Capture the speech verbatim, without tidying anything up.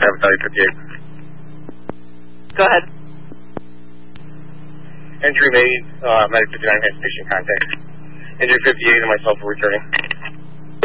Avatar fifty-eight. Go ahead. Entry made, uh, Medic fifty-nine has station contact. Entry fifty-eight and myself are returning.